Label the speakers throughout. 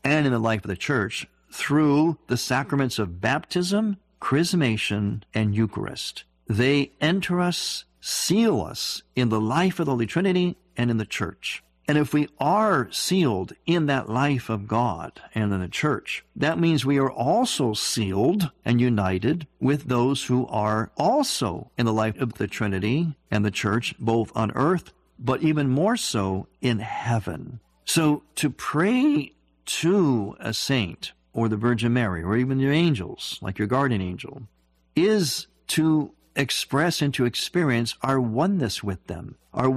Speaker 1: and in the life of the church through the sacraments of baptism, chrismation, and Eucharist. They enter us, seal us in the life of the Holy Trinity and in the church. And if we are sealed in that life of God and in the church, that means we are also sealed and united with those who are also in the life of the Trinity and the church, both on earth, but even more so in heaven. So to pray to a saint or the Virgin Mary or even your angels, like your guardian angel, is to express and to experience our oneness with them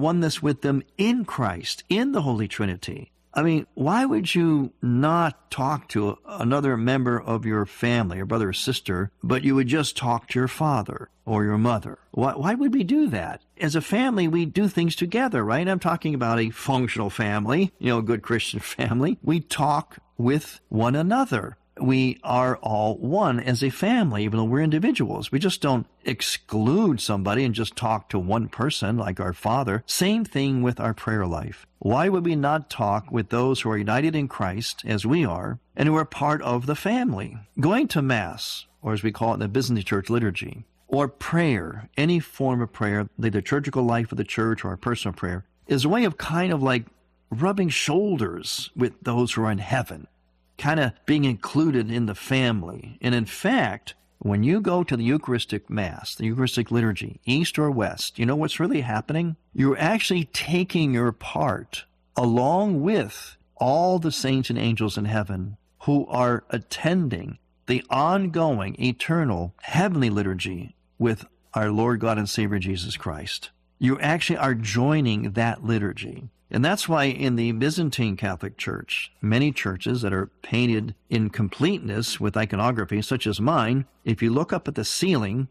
Speaker 1: in Christ, in the Holy Trinity. I mean, why would you not talk to another member of your family, your brother or sister, but you would just talk to your father or your mother? Why would we do that? As a family, we do things together, right? I'm talking about a functional family, a good Christian family. We talk with one another. We are all one as a family, even though we're individuals. We just don't exclude somebody and just talk to one person like our Father. Same thing with our prayer life. Why would we not talk with those who are united in Christ, as we are, and who are part of the family? Going to Mass, or as we call it in the Byzantine Church liturgy, or prayer, any form of prayer, the liturgical life of the church or our personal prayer, is a way of kind of like rubbing shoulders with those who are in heaven, kind of being included in the family. And in fact, when you go to the Eucharistic Mass, the Eucharistic liturgy, East or West, you know what's really happening? You're actually taking your part along with all the saints and angels in heaven who are attending the ongoing, eternal, heavenly liturgy with our Lord God and Savior Jesus Christ. You actually are joining that liturgy. And that's why in the Byzantine Catholic Church, many churches that are painted in completeness with iconography, such as mine, if you look up at the ceiling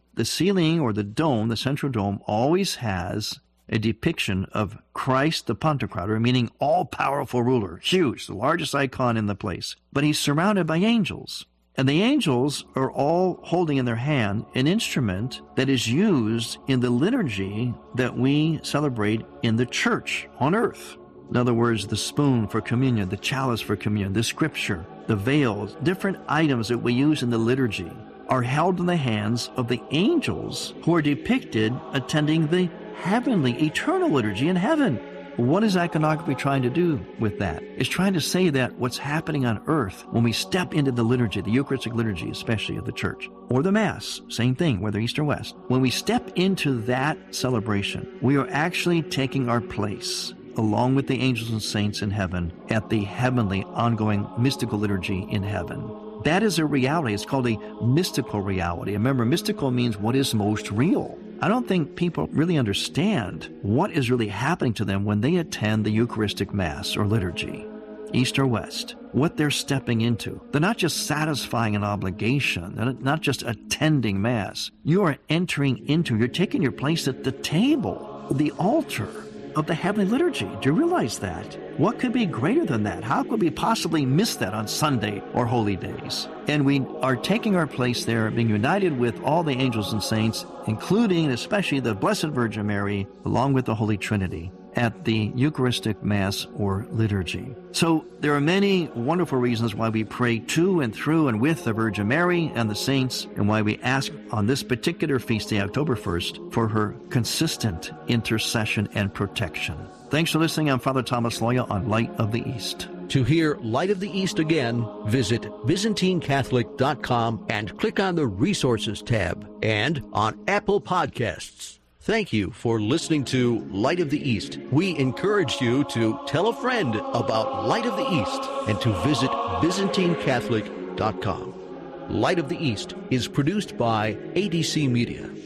Speaker 1: or the dome, the central dome, always has a depiction of Christ the Pantocrator, meaning all-powerful ruler, huge, the largest icon in the place. But he's surrounded by angels. And the angels are all holding in their hand an instrument that is used in the liturgy that we celebrate in the church on earth. In other words, the spoon for communion, the chalice for communion, the scripture, the veils, different items that we use in the liturgy are held in the hands of the angels who are depicted attending the heavenly, eternal liturgy in heaven. What is iconography trying to do with that? It's trying to say that what's happening on earth when we step into the liturgy, the Eucharistic liturgy, especially of the church, or the Mass, same thing, whether East or West. When we step into that celebration, we are actually taking our place along with the angels and saints in heaven at the heavenly, ongoing, mystical liturgy in heaven. That is a reality. It's called a mystical reality. Remember, mystical means what is most real. I don't think people really understand what is really happening to them when they attend the Eucharistic Mass or liturgy, East or West, what they're stepping into. They're not just satisfying an obligation. They're not just attending Mass. You are you're taking your place at the table, the altar of the heavenly liturgy. Do you realize that? What could be greater than that? How could we possibly miss that on Sunday or holy days? And we are taking our place there, being united with all the angels and saints, including and especially the Blessed Virgin Mary, along with the Holy Trinity, at the Eucharistic Mass or liturgy. So there are many wonderful reasons why we pray to and through and with the Virgin Mary and the saints, and why we ask on this particular feast day, October 1st, for her consistent intercession and protection. Thanks for listening. I'm Father Thomas Loya on Light of the East.
Speaker 2: To hear Light of the East again, visit ByzantineCatholic.com and click on the Resources tab, and on Apple Podcasts. Thank you for listening to Light of the East. We encourage you to tell a friend about Light of the East and to visit ByzantineCatholic.com. Light of the East is produced by ADC Media.